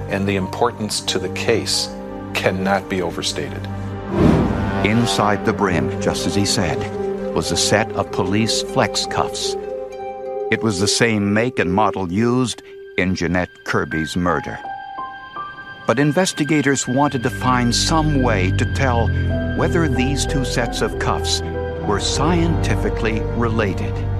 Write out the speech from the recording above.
and the importance to the case cannot be overstated. Inside the brim, just as he said, was a set of police flex cuffs. It was the same make and model used in Jeanette Kirby's murder. But investigators wanted to find some way to tell whether these two sets of cuffs were scientifically related.